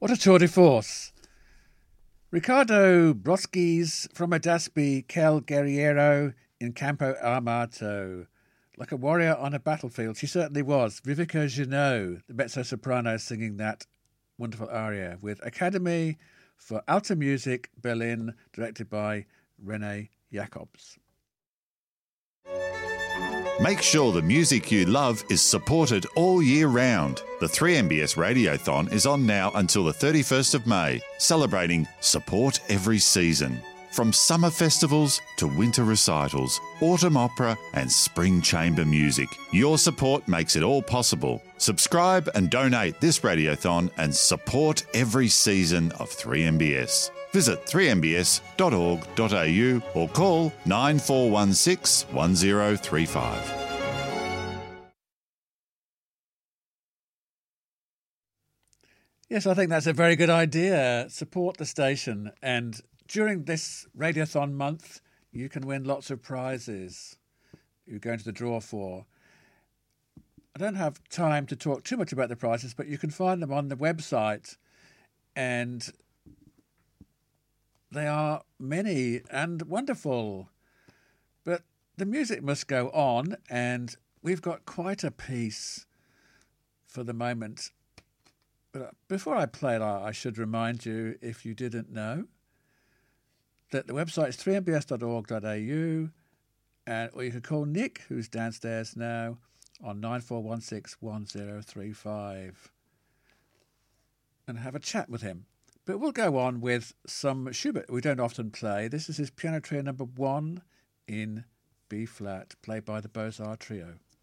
What a tour de force. Ricardo Broskis from Adaspe, Quel Guerriero in Campo Armato. Like a warrior on a battlefield, she certainly was. Vivica Junot, the mezzo-soprano, singing that wonderful aria with Academy for Alta Music Berlin, directed by René Jacobs. Make sure the music you love is supported all year round. The 3MBS Radiothon is on now until the 31st of May, celebrating Support Every Season. From summer festivals to winter recitals, autumn opera and spring chamber music, your support makes it all possible. Subscribe and donate this radiothon and support every season of 3MBS. Visit 3mbs.org.au or call 9416 1035. Yes, I think that's a very good idea. Support the station, and during this Radiothon month, you can win lots of prizes you're going to the draw for. I don't have time to talk too much about the prizes, but you can find them on the website, and they are many and wonderful. But the music must go on, and we've got quite a piece for the moment. But before I play it, I should remind you, if you didn't know, that the website is 3mbs.org.au, or you can call Nick, who's downstairs now, on 9416 1035 and have a chat with him. But we'll go on with some Schubert we don't often play. This is his Piano Trio number 1 in B-flat, played by the Beaux-Arts Trio.